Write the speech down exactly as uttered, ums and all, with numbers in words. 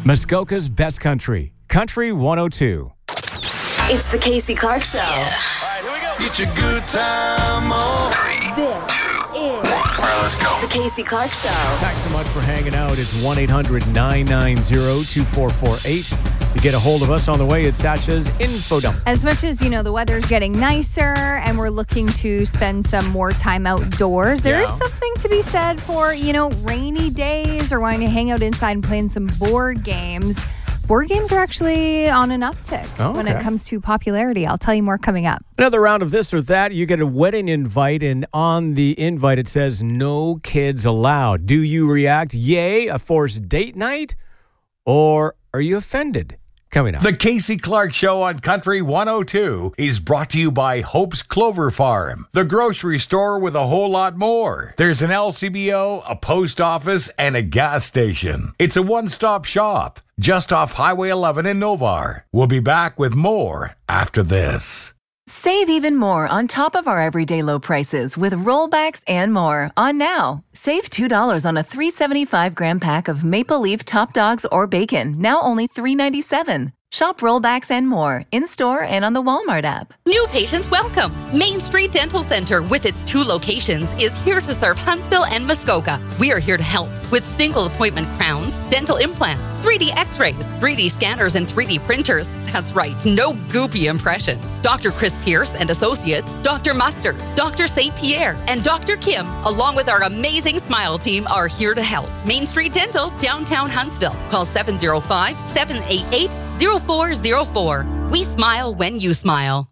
Muskoka's best country, Country one oh two. It's the Casey Clark Show. Yeah. All right, here we go. Get your good time on. Three, this two, is all right, let's go. the Casey Clark Show. Thanks so much for hanging out. It's one eight hundred nine nine zero two four four eight. To get a hold of us on the way, it's Sasha's Info Dump. As much as, you know, the weather's getting nicer and we're looking to spend some more time outdoors, there Yeah. is something to be said for, you know, rainy days or wanting to hang out inside and playing some board games. Board games are actually on an uptick Oh, when okay. it comes to popularity. I'll tell you more coming up. Another round of this or that. You get a wedding invite, and on the invite it says no kids allowed. Do you react, yay, a forced date night? Or are you offended? Coming up. The Casey Clark Show on Country one oh two is brought to you by Hope's Clover Farm, the grocery store with a whole lot more. There's an L C B O, a post office, and a gas station. It's a one-stop shop just off Highway eleven in Novar. We'll be back with more after this. Save even more on top of our everyday low prices with rollbacks and more on now. Save two dollars on a three seventy-five gram pack of Maple Leaf Top Dogs or bacon, now only three ninety-seven. Shop rollbacks and more in-store and on the Walmart app. New patients welcome. Main Street Dental Center, with its two locations, is here to serve Huntsville and Muskoka. We are here to help with single appointment crowns, dental implants, three D x-rays, three D scanners, and three D printers. That's right, no goopy impressions. Doctor Chris Pierce and Associates, Doctor Mustard, Doctor Saint Pierre, and Doctor Kim, along with our amazing Smile team, are here to help. Main Street Dental, downtown Huntsville. Call seven oh five, seven eight eight, oh four oh four. We smile when you smile.